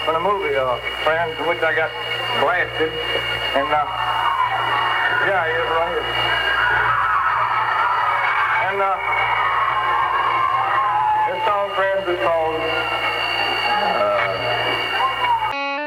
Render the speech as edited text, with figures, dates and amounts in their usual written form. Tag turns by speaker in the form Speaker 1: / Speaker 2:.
Speaker 1: from the movie, Friends, in which I got blasted. And, yeah, he is right here. And, this song, Friends, is called